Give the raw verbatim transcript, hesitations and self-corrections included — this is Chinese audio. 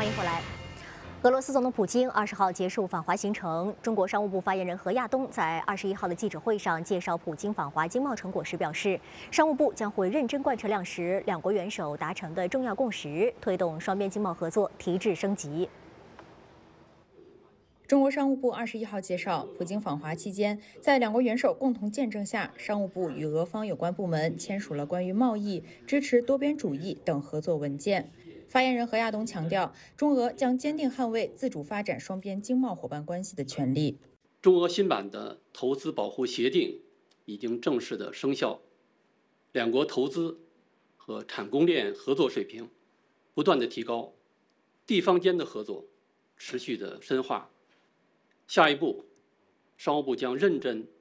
欢迎回来。俄罗斯总统普京二十号结束访华行程。中国商务部发言人何亚东在二十一号的记者会上介绍普京访华经贸成果时表示，商务部将会认真贯彻两时两国元首达成的重要共识，推动双边经贸合作提质升级。 中国商务部二十一号介绍，普京访华期间，在两国元首共同见证下，商务部与俄方有关部门签署了关于贸易、支持多边主义等合作文件。发言人何亚东强调，中俄将坚定捍卫自主发展双边经贸伙伴关系的权利。 中俄新版的投资保护协定已经正式的生效，两国投资和产供链合作水平不断的提高，地方间的合作持续的深化。下一步，商务部将认真